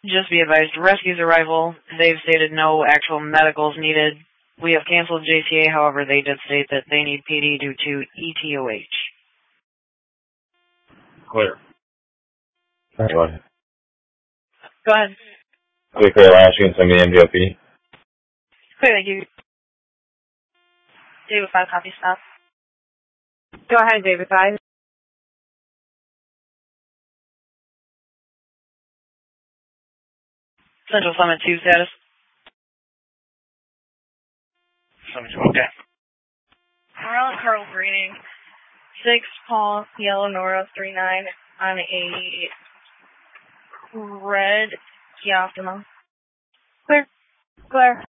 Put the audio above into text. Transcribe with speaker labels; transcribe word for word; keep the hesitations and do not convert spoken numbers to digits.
Speaker 1: Just be advised, rescue's arrival. They've stated no actual medicals needed. We have canceled J T A, however, they did state that they need P D due to E T O H.
Speaker 2: Clear. All right, go ahead.
Speaker 1: Go ahead.
Speaker 2: Okay, clear. Last, you can send me the M G O P D.
Speaker 1: Clear, thank you. David five, copy, stop. Go ahead, David five. Central Summit two status.
Speaker 2: Summit two, okay.
Speaker 1: Morale Carl Breeding. six Paul Yellow Nora three nine on a red Kia Optima. Clear. Clear.